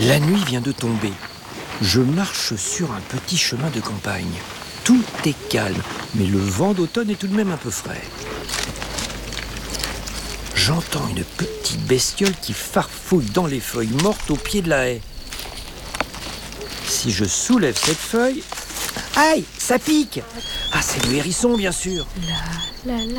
La nuit vient de tomber. Je marche sur un petit chemin de campagne. Tout est calme, mais le vent d'automne est tout de même un peu frais. J'entends une petite bestiole qui farfouille dans les feuilles mortes au pied de la haie. Si je soulève cette feuille... Aïe, ça pique! Ah, c'est le hérisson, bien sûr. La la